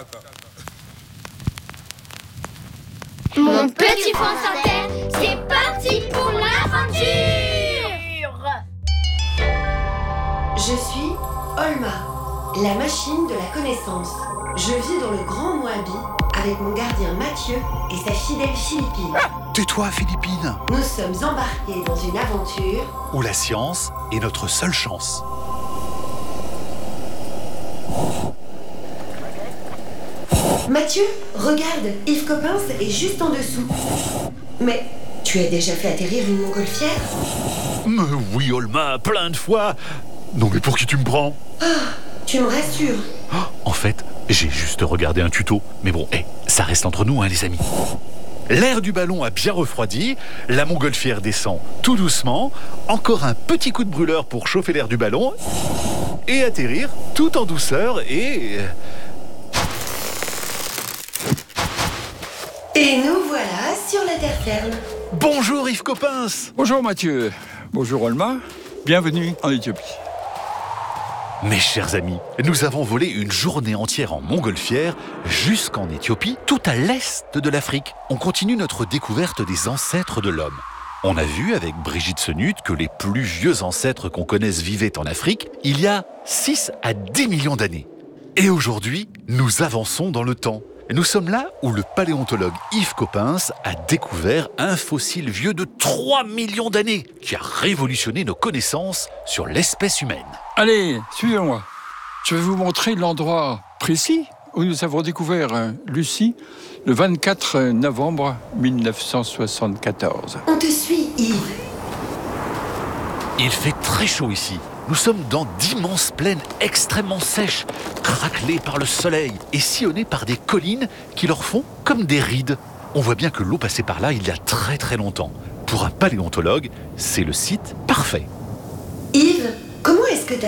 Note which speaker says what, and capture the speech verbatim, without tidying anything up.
Speaker 1: Mon petit France Inter, c'est parti pour l'aventure!
Speaker 2: Je suis Olma, la machine de la connaissance. Je vis dans le Grand Moabi avec mon gardien Mathieu et sa fidèle Philippine.
Speaker 3: Tais-toi, Philippine!
Speaker 2: Nous sommes embarqués dans une aventure
Speaker 3: où la science est notre seule chance.
Speaker 2: Mathieu, regarde, Yves Coppens est juste en dessous. Mais tu as déjà fait atterrir une montgolfière?
Speaker 3: Mais oui, Olma, plein de fois. Non mais pour qui tu me prends?
Speaker 2: Ah, tu me rassures.
Speaker 3: Oh, en fait, j'ai juste regardé un tuto. Mais bon, hey, ça reste entre nous, hein, les amis. L'air du ballon a bien refroidi, la montgolfière descend tout doucement, encore un petit coup de brûleur pour chauffer l'air du ballon, et atterrir tout en douceur et...
Speaker 2: Et nous voilà sur la terre ferme.
Speaker 3: Bonjour Yves Coppens.
Speaker 4: Bonjour Mathieu, bonjour Olma, bienvenue en Éthiopie.
Speaker 3: Mes chers amis, nous avons volé une journée entière en montgolfière jusqu'en Éthiopie, tout à l'est de l'Afrique. On continue notre découverte des ancêtres de l'homme. On a vu avec Brigitte Senut que les plus vieux ancêtres qu'on connaisse vivaient en Afrique il y a six à dix millions d'années. Et aujourd'hui, nous avançons dans le temps. Nous sommes là où le paléontologue Yves Coppens a découvert un fossile vieux de trois millions d'années qui a révolutionné nos connaissances sur l'espèce humaine.
Speaker 4: Allez, suivez-moi. Je vais vous montrer l'endroit précis où nous avons découvert euh, Lucie le vingt-quatre novembre mille neuf cent soixante-quatorze.
Speaker 2: On te suit, Yves.
Speaker 3: Il fait très chaud ici. Nous sommes dans d'immenses plaines extrêmement sèches, craquelées par le soleil et sillonnées par des collines qui leur font comme des rides. On voit bien que l'eau passait par là il y a très très longtemps. Pour un paléontologue, c'est le site parfait.
Speaker 2: Yves, comment est-ce que tu